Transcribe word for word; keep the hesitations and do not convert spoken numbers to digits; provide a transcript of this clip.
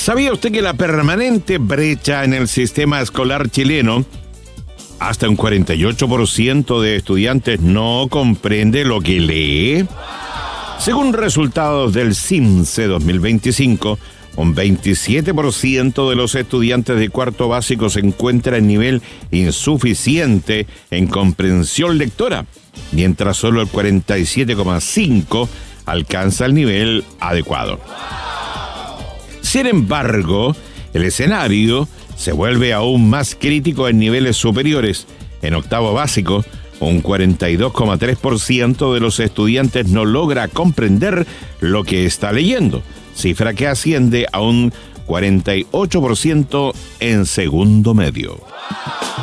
¿Sabía usted que la permanente brecha en el sistema escolar chileno, hasta un cuarenta y ocho por ciento de estudiantes no comprende lo que lee? Según resultados del CIMSE dos mil veinticinco, un veintisiete por ciento de los estudiantes de cuarto básico se encuentra en nivel insuficiente en comprensión lectora, mientras solo el cuarenta y siete coma cinco por ciento alcanza el nivel adecuado. Sin embargo, el escenario se vuelve aún más crítico en niveles superiores. En octavo básico, un cuarenta y dos coma tres por ciento de los estudiantes no logra comprender lo que está leyendo, cifra que asciende a un cuarenta y ocho por ciento en segundo medio.